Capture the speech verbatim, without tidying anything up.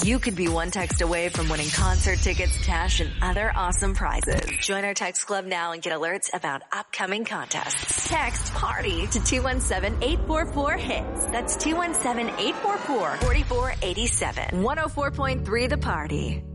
You could be one text away from winning concert tickets, cash, and other awesome prizes. Join our text club now and get alerts about upcoming contests. Text PARTY to two one seven, eight four four, HITS. That's two one seven, eight four four, four four eight seven. one oh four point three The Party.